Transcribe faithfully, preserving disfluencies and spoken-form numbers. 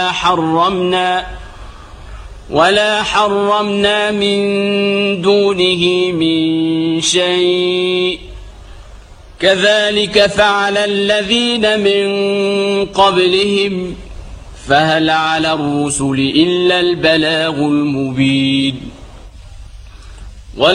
حرمنا ولا حرمنا من دونه من شيء كذلك فعل الذين من قبلهم فهل على الرسل إلا البلاغ المبين.